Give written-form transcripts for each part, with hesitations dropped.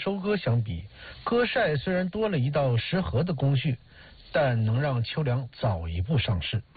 收割相比，割晒虽然多了一道食核的工序，但能让秋粮早一步上市。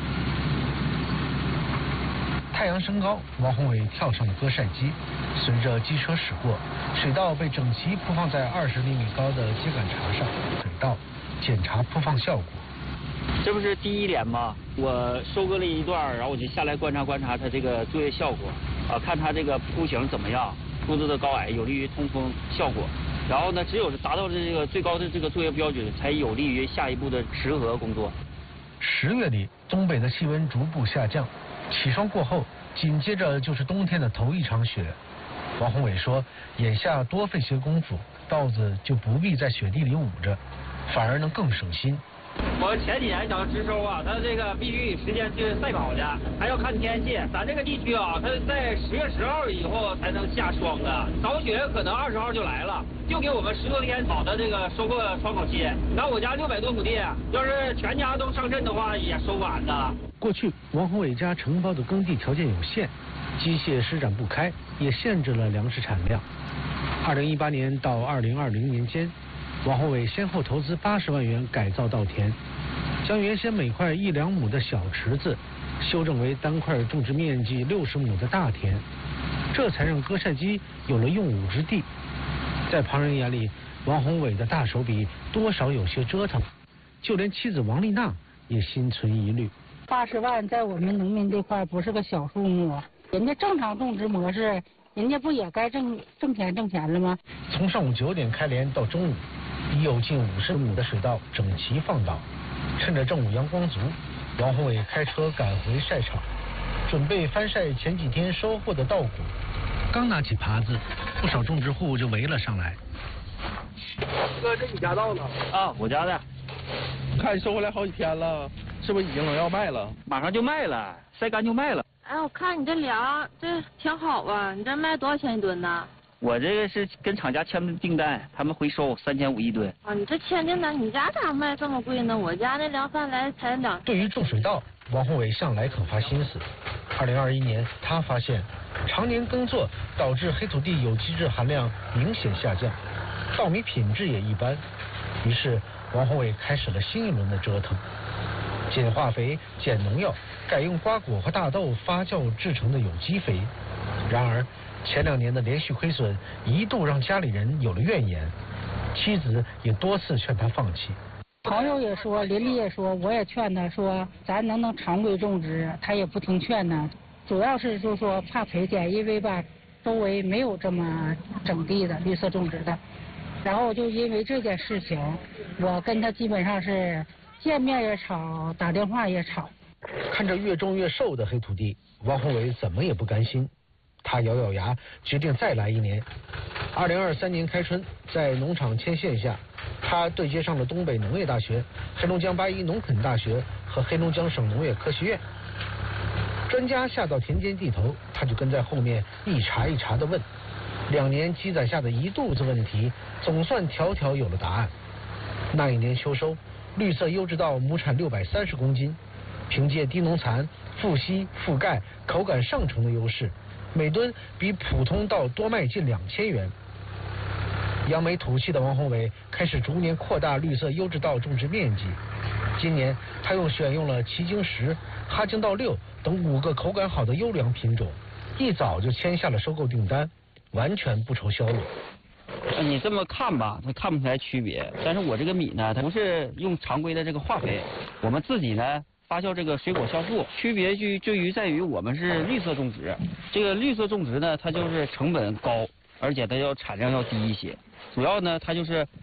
太阳升高，王宏伟跳上了割晒机，随着机车驶过，水稻被整齐铺放在20厘米高的秸秆茬上。水稻检查铺放效果。 这不是第一年吗？我收割了一段，然后我就下来观察它这个作业效果，看它这个铺型怎么样，铺子的高矮有利于通风效果。然后呢，只有是达到这个最高的这个作业标准，才有利于下一步的食核工作。 10月里，东北的气温逐步下降，起霜过后，紧接着就是冬天的头一场雪。王宏伟说，眼下多费些功夫，稻子就不必在雪地里捂着，反而能更省心。 我前几年想支收啊，它这个必须时间去赛跑去，还要看天气。咱这个地区啊，它在10月10号以后才能下霜的，早雪可能20号就来了，就给我们10多天好的这个收获窗口期。那我家600多亩地，要是全家都上阵的话，也收不完的。 过去王宏伟家承包的耕地条件有限，机械施展不开，也限制了粮食产量。2018年到2020年间，王宏伟先后投资80万元改造稻田，将原先每块1、2亩的小池子修正为单块种植面积60亩的大田，这才让割晒机有了用武之地。在旁人眼里，王宏伟的大手笔多少有些折腾，就连妻子王丽娜也心存疑虑。 80万在我们农民这块不是个小数目，人家正常种植模式，人家不也该挣钱了吗？ 从上午9点开镰到中午，已有近50亩的水稻整齐放倒。趁着正午阳光足，王宏伟开车赶回晒场，准备翻晒前几天收获的稻谷。刚拿起耙子，不少种植户就围了上来。 哥，这你家稻呢？ 啊，我家的。 看收回来好几天了，是不是已经能要卖了？ 马上就卖了，晒干就卖了。 哎，我看你这粮这挺好啊，你这卖多少钱一吨呢？ 我这个是跟厂家签的订单，他们回收3500一吨。 啊，你这签订单，你家咋卖这么贵呢？我家那粮贩来才2。 对于种水稻，王宏伟向来肯花心思。2021年，他发现常年耕作导致黑土地有机质含量明显下降，稻米品质也一般。于是，王宏伟开始了新一轮的折腾，减化肥、减农药，改用瓜果和大豆发酵制成的有机肥。然而，前2年的连续亏损一度让家里人有了怨言，妻子也多次劝他放弃。 朋友也说，邻里也说，我也劝他说，咱能常规种植，他也不听劝呢。主要是就说怕赔钱，因为吧，周围没有这么整地的绿色种植的。然后就因为这件事情，我跟他基本上是见面也吵，打电话也吵。 看着越种越瘦的黑土地，王宏伟怎么也不甘心。他咬咬牙，决定再来1年。2023年开春，在农场牵线下，他对接上了东北农业大学、黑龙江8·1农垦大学和黑龙江省农业科学院。专家下到田间地头，他就跟在后面一茬一茬地问。2年积攒下的一肚子问题，总算条条有了答案。那一年秋收，绿色优质稻亩产630公斤，凭借低农残、富硒、富钙、口感上乘的优势，每吨比普通稻多卖近2000元。扬眉吐气的王宏伟开始逐年扩大绿色优质稻种植面积。今年他又选用了奇经10、哈京稻6等5个口感好的优良品种，一早就签下了收购订单，完全不愁销路。 你这么看吧，它看不出来区别。但是我这个米呢，它不是用常规的这个化肥，我们自己呢发酵这个水果酵素，区别就在于我们是绿色种植。这个绿色种植呢，它就是成本高，而且它要产量要低一些。主要呢，它就是